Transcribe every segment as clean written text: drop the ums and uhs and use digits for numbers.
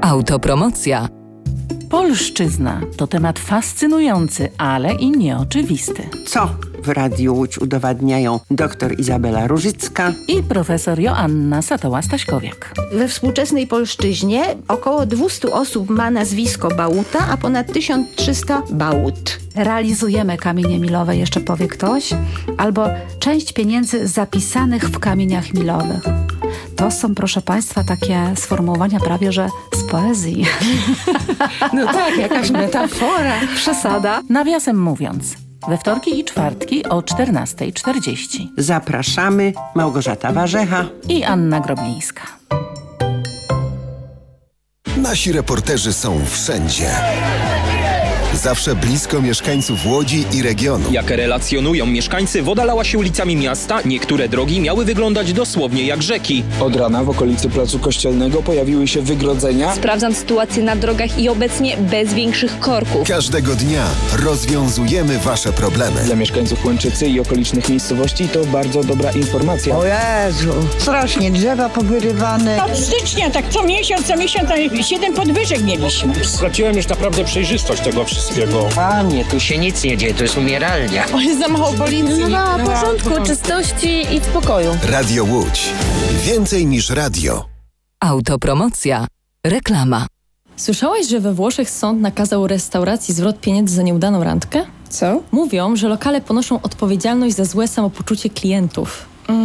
Autopromocja. Polszczyzna to temat fascynujący, ale i nieoczywisty. Co w Radiu Łódź udowadniają dr Izabela Różycka I profesor Joanna Satoła-Staśkowiak. We współczesnej polszczyźnie około 200 osób ma nazwisko Bałuta, a ponad 1300 Bałut. Realizujemy kamienie milowe, jeszcze powie ktoś, albo część pieniędzy zapisanych w kamieniach milowych. To są, proszę Państwa, takie sformułowania prawie, że z poezji. No tak, jakaś metafora. Przesada. Nawiasem mówiąc, we wtorki i czwartki o 14:40. zapraszamy. Małgorzata Warzecha I Anna Groblińska. Nasi reporterzy są wszędzie. Zawsze blisko mieszkańców Łodzi i regionu. Jak relacjonują mieszkańcy, woda lała się ulicami miasta, niektóre drogi miały wyglądać dosłownie jak rzeki. Od rana w okolicy Placu Kościelnego pojawiły się wygrodzenia. Sprawdzam sytuację na drogach i obecnie bez większych korków. Każdego dnia rozwiązujemy Wasze problemy. Dla mieszkańców Łęczycy i okolicznych miejscowości to bardzo dobra informacja. O Jezu, strasznie drzewa powyrywane. Od stycznia tak co miesiąc 7 podwyżek mieliśmy. Straciłem już naprawdę przejrzystość tego wszystkiego. Panie, tu się nic nie dzieje, to jest umieralnia. O, jest za mało policji. No, porządku, czystości i spokoju. Radio Łódź. Więcej niż radio. Autopromocja. Reklama. Słyszałaś, że we Włoszech sąd nakazał restauracji zwrot pieniędzy za nieudaną randkę? Co? Mówią, że lokale ponoszą odpowiedzialność za złe samopoczucie klientów.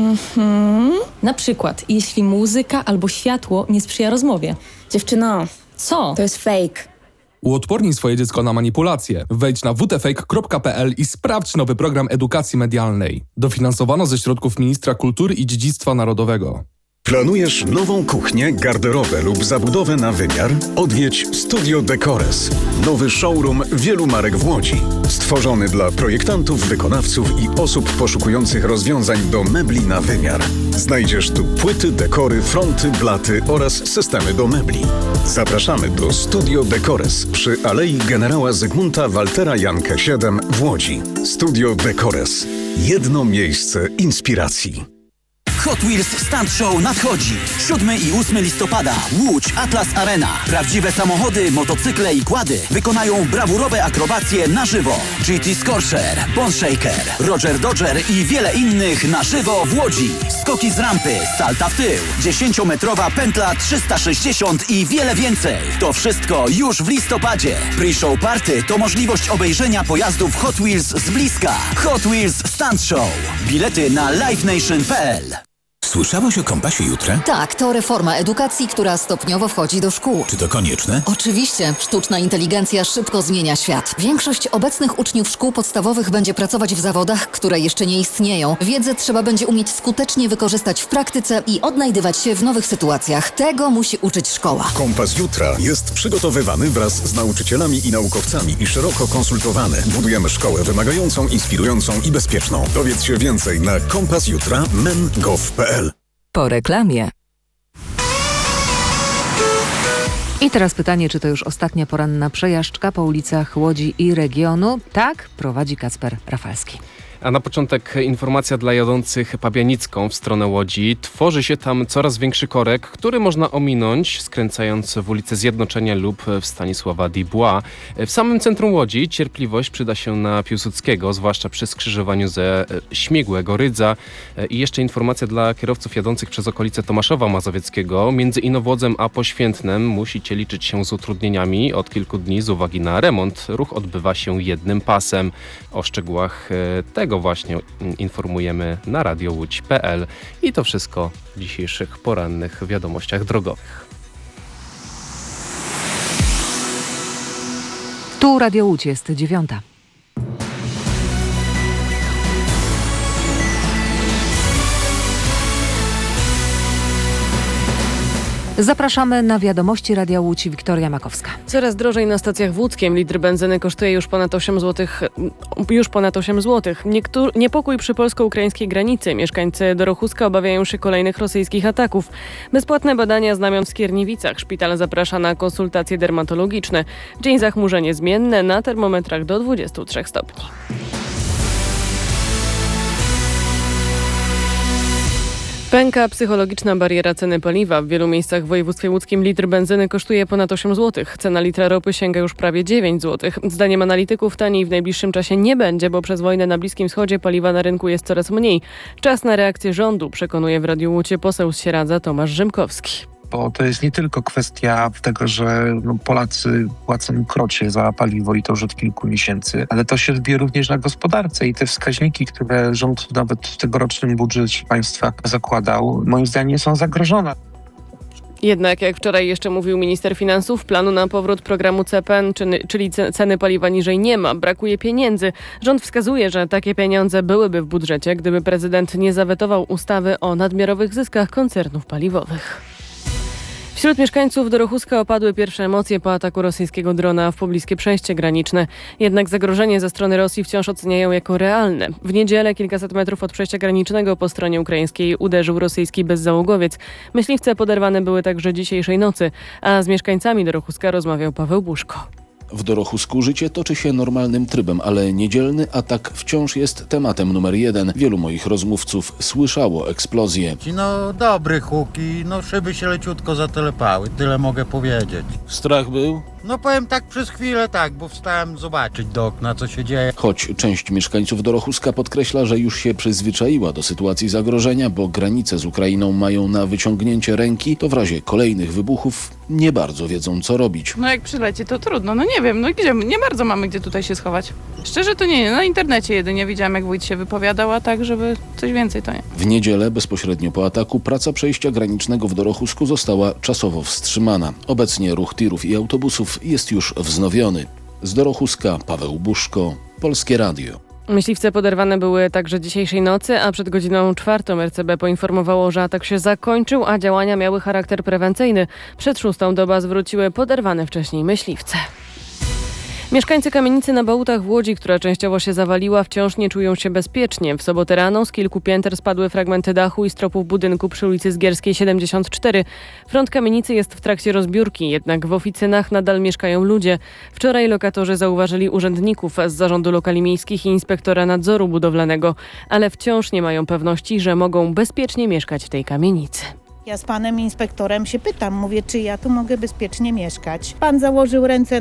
Na przykład, jeśli muzyka albo światło nie sprzyja rozmowie. Dziewczyno, Co? to jest fake. Uodpornij swoje dziecko na manipulacje. Wejdź na wtfake.pl i sprawdź nowy program edukacji medialnej. Dofinansowano ze środków Ministra Kultury i Dziedzictwa Narodowego. Planujesz nową kuchnię, garderobę lub zabudowę na wymiar? Odwiedź Studio Decores. Nowy showroom wielu marek w Łodzi. Stworzony dla projektantów, wykonawców i osób poszukujących rozwiązań do mebli na wymiar. Znajdziesz tu płyty, dekory, fronty, blaty oraz systemy do mebli. Zapraszamy do Studio Decores przy Alei Generała Zygmunta Waltera Jankę 7 w Łodzi. Studio Decores. Jedno miejsce inspiracji. Hot Wheels Stunt Show nadchodzi. 7 i 8 listopada. Łódź Atlas Arena. Prawdziwe samochody, motocykle i quady wykonają brawurowe akrobacje na żywo. GT Scorcher, Bone Shaker, Roger Dodger i wiele innych na żywo w Łodzi. Skoki z rampy, salta w tył, 10-metrowa pętla 360 i wiele więcej. To wszystko już w listopadzie. Pre-show party to możliwość obejrzenia pojazdów Hot Wheels z bliska. Hot Wheels Stunt Show. Bilety na livenation.pl. Słyszałeś o Kompasie Jutra? Tak, to reforma edukacji, która stopniowo wchodzi do szkół. Czy to konieczne? Oczywiście. Sztuczna inteligencja szybko zmienia świat. Większość obecnych uczniów szkół podstawowych będzie pracować w zawodach, które jeszcze nie istnieją. Wiedzę trzeba będzie umieć skutecznie wykorzystać w praktyce i odnajdywać się w nowych sytuacjach. Tego musi uczyć szkoła. Kompas Jutra jest przygotowywany wraz z nauczycielami i naukowcami i szeroko konsultowany. Budujemy szkołę wymagającą, inspirującą i bezpieczną. Dowiedz się więcej na kompasjutra.men.gov.pl. Po reklamie. I teraz pytanie, czy to już ostatnia poranna przejażdżka po ulicach Łodzi i regionu? Tak, prowadzi Kacper Rafalski. A na początek informacja dla jadących Pabianicką w stronę Łodzi. Tworzy się tam coraz większy korek, który można ominąć, skręcając w ulicę Zjednoczenia lub w Stanisława Dubois. W samym centrum Łodzi cierpliwość przyda się na Piłsudskiego, zwłaszcza przy skrzyżowaniu ze Śmigłego Rydza. I jeszcze informacja dla kierowców jadących przez okolice Tomaszowa Mazowieckiego. Między Inowłodzem a Poświętnem musicie liczyć się z utrudnieniami od kilku dni z uwagi na remont. Ruch odbywa się jednym pasem. O szczegółach tego właśnie informujemy na radiołódź.pl i to wszystko w dzisiejszych porannych wiadomościach drogowych. Tu Radio Łódź, jest 9. Zapraszamy na wiadomości Radia Łódź. Wiktoria Makowska. Coraz drożej na stacjach w Łódzkiem. Litr benzyny kosztuje już ponad 8 zł. Niepokój przy polsko-ukraińskiej granicy. Mieszkańcy Dorochuska obawiają się kolejnych rosyjskich ataków. Bezpłatne badania znamion w Skierniewicach. Szpital zaprasza na konsultacje dermatologiczne. W dzień zachmurzenie zmienne, na termometrach do 23 stopni. Pęka psychologiczna bariera ceny paliwa. W wielu miejscach w województwie łódzkim litr benzyny kosztuje ponad 8 zł. Cena litra ropy sięga już prawie 9 zł. Zdaniem analityków taniej w najbliższym czasie nie będzie, bo przez wojnę na Bliskim Wschodzie paliwa na rynku jest coraz mniej. Czas na reakcję rządu, przekonuje w Radiu Łódź poseł z Sieradza Tomasz Rzymkowski. Bo to jest nie tylko kwestia tego, że Polacy płacą krocie za paliwo i to już od kilku miesięcy, ale to się odbije również na gospodarce i te wskaźniki, które rząd nawet w tegorocznym budżecie państwa zakładał, moim zdaniem są zagrożone. Jednak, jak wczoraj jeszcze mówił minister finansów, planu na powrót programu CPN, czyli ceny paliwa niżej nie ma. Brakuje pieniędzy. Rząd wskazuje, że takie pieniądze byłyby w budżecie, gdyby prezydent nie zawetował ustawy o nadmiarowych zyskach koncernów paliwowych. Wśród mieszkańców Dorochuska opadły pierwsze emocje po ataku rosyjskiego drona w pobliskie przejście graniczne. Jednak zagrożenie ze strony Rosji wciąż oceniają jako realne. W niedzielę kilkaset metrów od przejścia granicznego po stronie ukraińskiej uderzył rosyjski bezzałogowiec. Myśliwce poderwane były także dzisiejszej nocy, a z mieszkańcami Dorochuska rozmawiał Paweł Buszko. W Dorochusku życie toczy się normalnym trybem, ale niedzielny atak wciąż jest tematem numer 1. Wielu moich rozmówców słyszało eksplozję. No dobry huk i szyby się leciutko zatelepały, tyle mogę powiedzieć. Strach był? No powiem tak przez chwilę tak, bo wstałem zobaczyć do okna, co się dzieje. Choć część mieszkańców Dorochuska podkreśla, że już się przyzwyczaiła do sytuacji zagrożenia, bo granice z Ukrainą mają na wyciągnięcie ręki, to w razie kolejnych wybuchów nie bardzo wiedzą, co robić. Jak przyleci, to trudno, nie wiem, gdzie, nie bardzo mamy gdzie tutaj się schować. Szczerze to nie, na internecie jedynie widziałam, jak wójt się wypowiadał, a tak, żeby coś więcej to nie. W niedzielę, bezpośrednio po ataku, praca przejścia granicznego w Dorochusku została czasowo wstrzymana. Obecnie ruch tirów i autobusów jest już wznowiony. Z Dorochuska Paweł Buszko, Polskie Radio. Myśliwce poderwane były także dzisiejszej nocy, a przed godziną 4 RCB poinformowało, że atak się zakończył, a działania miały charakter prewencyjny. Przed 6 do baz wróciły poderwane wcześniej myśliwce. Mieszkańcy kamienicy na Bałutach w Łodzi, która częściowo się zawaliła, wciąż nie czują się bezpiecznie. W sobotę rano z kilku pięter spadły fragmenty dachu i stropów budynku przy ulicy Zgierskiej 74. Front kamienicy jest w trakcie rozbiórki, jednak w oficynach nadal mieszkają ludzie. Wczoraj lokatorzy zauważyli urzędników z Zarządu Lokali Miejskich i inspektora nadzoru budowlanego, ale wciąż nie mają pewności, że mogą bezpiecznie mieszkać w tej kamienicy. Ja z panem inspektorem się pytam, mówię, czy ja tu mogę bezpiecznie mieszkać. Pan założył rękę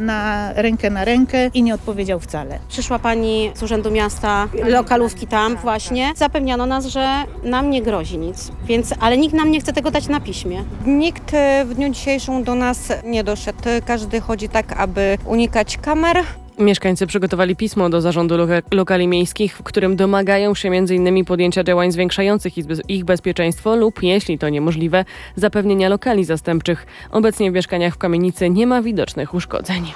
na rękę i nie odpowiedział wcale. Przyszła pani z Urzędu Miasta, lokalówki tam właśnie. Zapewniano nas, że nam nie grozi nic, ale nikt nam nie chce tego dać na piśmie. Nikt w dniu dzisiejszym do nas nie doszedł. Każdy chodzi tak, aby unikać kamer. Mieszkańcy przygotowali pismo do Zarządu Lokali Miejskich, w którym domagają się m.in. podjęcia działań zwiększających ich bezpieczeństwo lub, jeśli to niemożliwe, zapewnienia lokali zastępczych. Obecnie w mieszkaniach w kamienicy nie ma widocznych uszkodzeń.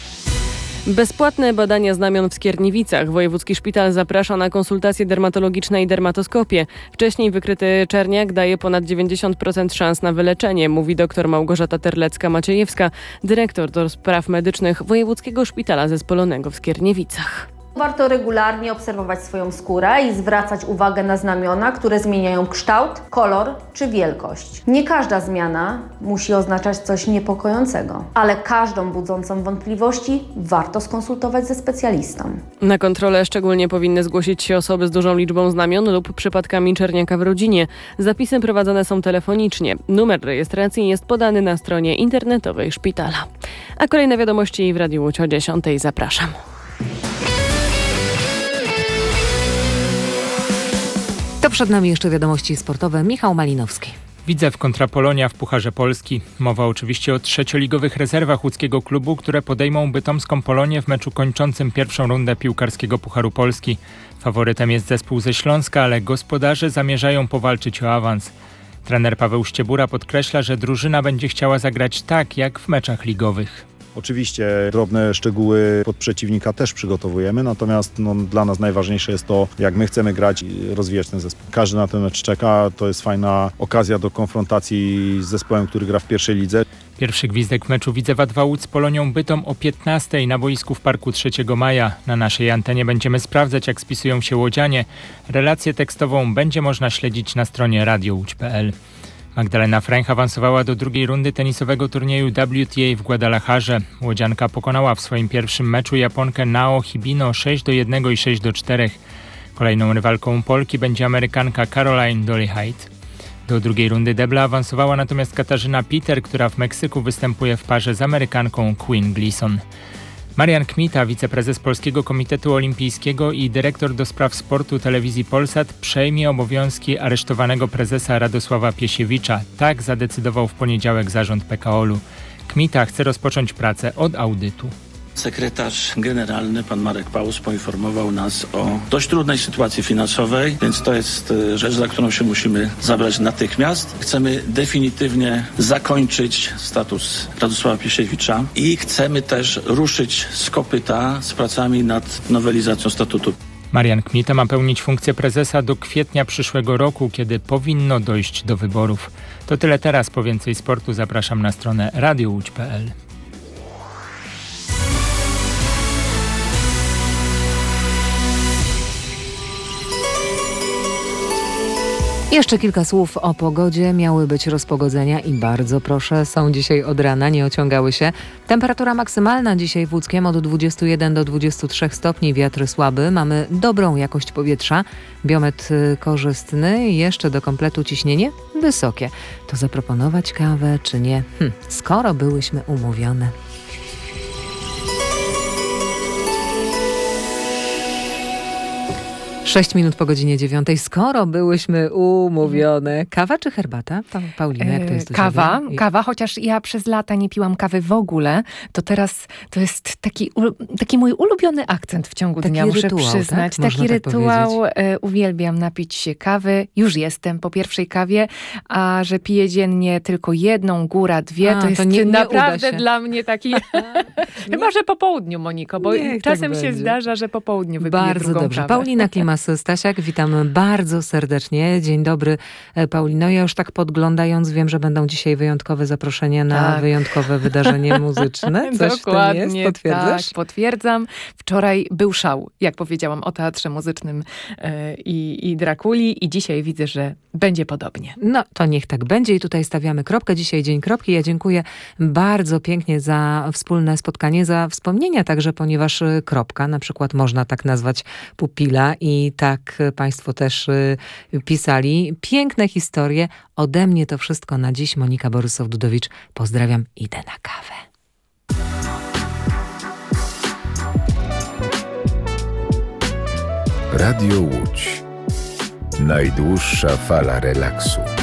Bezpłatne badania znamion w Skierniewicach. Wojewódzki szpital zaprasza na konsultacje dermatologiczne i dermatoskopię. Wcześniej wykryty czerniak daje ponad 90% szans na wyleczenie, mówi dr Małgorzata Terlecka-Maciejewska, dyrektor do spraw medycznych Wojewódzkiego Szpitala Zespolonego w Skierniewicach. Warto regularnie obserwować swoją skórę i zwracać uwagę na znamiona, które zmieniają kształt, kolor czy wielkość. Nie każda zmiana musi oznaczać coś niepokojącego, ale każdą budzącą wątpliwości warto skonsultować ze specjalistą. Na kontrolę szczególnie powinny zgłosić się osoby z dużą liczbą znamion lub przypadkami czerniaka w rodzinie. Zapisy prowadzone są telefonicznie. Numer rejestracji jest podany na stronie internetowej szpitala. A kolejne wiadomości w Radiu Łódź o 10. Zapraszam. To przed nami jeszcze wiadomości sportowe. Michał Malinowski. Widzew kontra Polonia w Pucharze Polski. Mowa oczywiście o trzecioligowych rezerwach łódzkiego klubu, które podejmą bytomską Polonię w meczu kończącym pierwszą rundę piłkarskiego Pucharu Polski. Faworytem jest zespół ze Śląska, ale gospodarze zamierzają powalczyć o awans. Trener Paweł Ściebura podkreśla, że drużyna będzie chciała zagrać tak, jak w meczach ligowych. Oczywiście drobne szczegóły pod przeciwnika też przygotowujemy, natomiast dla nas najważniejsze jest to, jak my chcemy grać i rozwijać ten zespół. Każdy na ten mecz czeka, to jest fajna okazja do konfrontacji z zespołem, który gra w pierwszej lidze. Pierwszy gwizdek w meczu Widzewa 2 Łódź z Polonią Bytom o 15:00 na boisku w Parku 3 Maja. Na naszej antenie będziemy sprawdzać, jak spisują się łodzianie. Relację tekstową będzie można śledzić na stronie radiołódź.pl. Magdalena Fręch awansowała do drugiej rundy tenisowego turnieju WTA w Guadalajarze. Łodzianka pokonała w swoim pierwszym meczu Japonkę Nao Hibino 6-1 i 6-4. Kolejną rywalką Polki będzie Amerykanka Caroline Dolly-Height. Do drugiej rundy debla awansowała natomiast Katarzyna Peter, która w Meksyku występuje w parze z Amerykanką Queen Gleason. Marian Kmita, wiceprezes Polskiego Komitetu Olimpijskiego i dyrektor do spraw sportu telewizji Polsat, przejmie obowiązki aresztowanego prezesa Radosława Piesiewicza. Tak zadecydował w poniedziałek zarząd PKOL-u. Kmita chce rozpocząć pracę od audytu. Sekretarz generalny, pan Marek Paus, poinformował nas o dość trudnej sytuacji finansowej, więc to jest rzecz, za którą się musimy zabrać natychmiast. Chcemy definitywnie zakończyć status Radosława Piesiewicza i chcemy też ruszyć z kopyta z pracami nad nowelizacją statutu. Marian Kmita ma pełnić funkcję prezesa do kwietnia przyszłego roku, kiedy powinno dojść do wyborów. To tyle teraz. Po więcej sportu zapraszam na stronę radiołódź.pl. Jeszcze kilka słów o pogodzie. Miały być rozpogodzenia i bardzo proszę, są dzisiaj od rana, nie ociągały się. Temperatura maksymalna dzisiaj w Łódzkiem od 21 do 23 stopni, wiatr słaby. Mamy dobrą jakość powietrza, biometr korzystny, jeszcze do kompletu ciśnienie wysokie. To zaproponować kawę czy nie? Skoro byłyśmy umówione. 6 minut po godzinie 9. Skoro byłyśmy umówione. Kawa czy herbata? Paulina, jak to jest? Kawa, chociaż ja przez lata nie piłam kawy w ogóle, to teraz to jest taki mój ulubiony akcent w ciągu dnia, muszę przyznać. Tak? Taki rytuał. Uwielbiam napić się kawy. Już jestem po pierwszej kawie, a że piję dziennie tylko jedną, góra dwie, to jest nie naprawdę dla mnie taki... Chyba, że po południu, Moniko, bo czasem się zdarza, że po południu wypiję bardzo drugą dobrze. kawę. Paulina Klimas-Stasiak, witam bardzo serdecznie. Dzień dobry, Paulino. Ja już tak podglądając wiem, że będą dzisiaj wyjątkowe zaproszenia na wyjątkowe wydarzenie muzyczne. Coś dokładnie, w tym jest? Potwierdzasz? Tak, potwierdzam. Wczoraj był szał, jak powiedziałam, o Teatrze Muzycznym i Drakuli i dzisiaj widzę, że będzie podobnie. No, to niech tak będzie i tutaj stawiamy kropkę. Dzisiaj dzień kropki. Ja dziękuję bardzo pięknie za wspólne spotkanie, za wspomnienia także, ponieważ kropka, na przykład można tak nazwać pupila i tak państwo też pisali. Piękne historie. Ode mnie to wszystko na dziś. Monika Borysow-Dudowicz. Pozdrawiam. Idę na kawę. Radio Łódź. Najdłuższa fala relaksu.